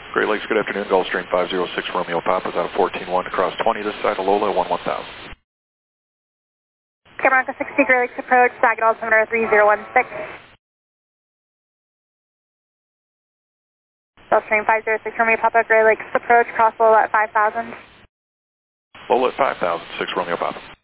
Great Lakes, good afternoon. Gulfstream 506 Romeo Papa is out of 14-1 across 20 this side of Lola, 1000. Bronco 60 Great Lakes approach, Saginaw altimeter 3016. Gulfstream 506 Romeo Papa, Great Lakes approach, cross Lola at 5000. Lola at 5000, 6 Romeo Papa.